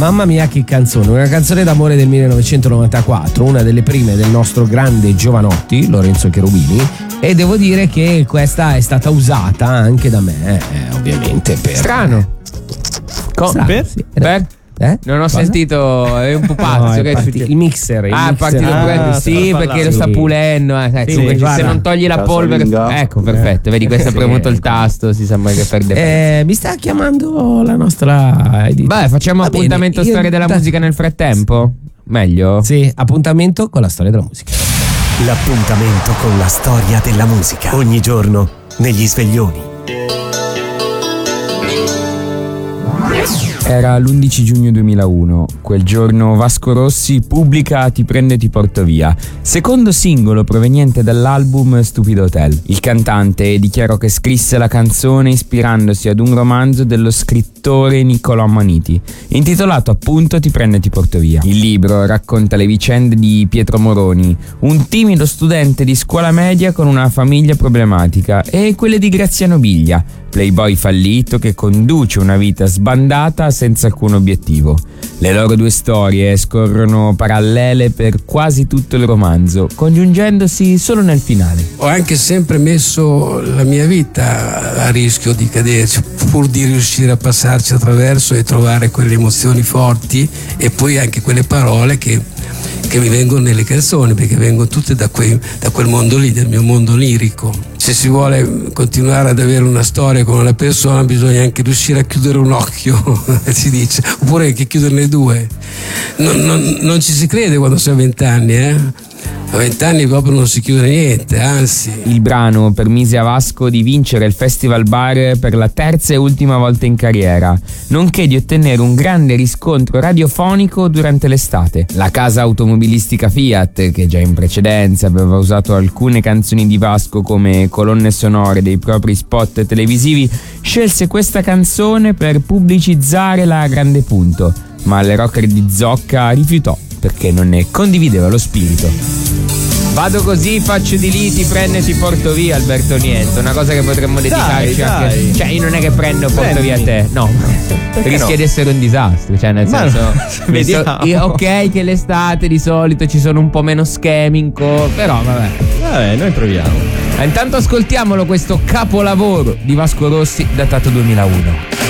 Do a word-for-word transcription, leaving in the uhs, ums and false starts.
mamma mia che canzone, una canzone d'amore del millenovecentonovantaquattro, una delle prime del nostro grande Giovanotti, Lorenzo Cherubini, e devo dire che questa è stata usata anche da me, eh, ovviamente. Per... Strano. Co- Strano, per? sì. Per? Eh? Non ho Cosa? sentito, è un pupazzo. No, è che partito- il mixer, il ah, è mixer. partito Ah, quello. sta Sì, parlando. perché lo sta Sì. pulendo. Eh, sai, Sì, comunque, guarda. se non togli la polvere, Casalinga. ecco, perfetto. Vedi, questo ha Sì, premuto il ecco. tasto. Si sembra che perde. Eh, mi sta chiamando la nostra editrice. Beh, facciamo Va bene, appuntamento io- storia della da- musica nel frattempo? Meglio? Sì, appuntamento con la storia della musica. L'appuntamento con la storia della musica. Ogni giorno negli sveglioni. Era l'undici giugno duemilauno. Quel giorno Vasco Rossi pubblica Ti prendo e ti porto via, secondo singolo proveniente dall'album Stupido Hotel. Il cantante dichiarò che scrisse la canzone ispirandosi ad un romanzo dello scrittore Niccolò Ammaniti, intitolato appunto Ti prendo e ti porto via. Il libro racconta le vicende di Pietro Moroni, un timido studente di scuola media con una famiglia problematica, e quelle di Graziano Biglia, playboy fallito che conduce una vita sbandata senza alcun obiettivo. Le loro due storie scorrono parallele per quasi tutto il romanzo, congiungendosi solo nel finale. Ho anche sempre messo la mia vita a rischio di caderci, pur di riuscire a passarci attraverso e trovare quelle emozioni forti e poi anche quelle parole che, che mi vengono nelle canzoni, perché vengono tutte da, quei, da quel mondo lì, del mio mondo lirico. Se si vuole continuare ad avere una storia con una persona bisogna anche riuscire a chiudere un occhio, si dice, oppure anche chiuderne due. Non, non, non ci si crede quando si ha vent'anni, eh? A vent'anni proprio non si chiude niente, anzi. Il brano permise a Vasco di vincere il Festival Bar per la terza e ultima volta in carriera, nonché di ottenere un grande riscontro radiofonico durante l'estate. La casa automobilistica Fiat, che già in precedenza aveva usato alcune canzoni di Vasco come colonne sonore dei propri spot televisivi, scelse questa canzone per pubblicizzare la Grande Punto, ma le rocker di Zocca rifiutò perché non ne condivideva lo spirito. Vado così, faccio di lì, ti prendo e ti porto via, Alberto Niente. Una cosa che potremmo dedicarci Dai, anche. dai. Cioè, io non è che prendo e porto Prendimi. via te. No. Rischia no? di essere un disastro. Cioè, nel Ma senso. no, vediamo. io- ok, che l'estate di solito ci sono un po' meno schemi in co- però vabbè. Vabbè, noi proviamo. Ma intanto ascoltiamolo questo capolavoro di Vasco Rossi, datato duemilauno.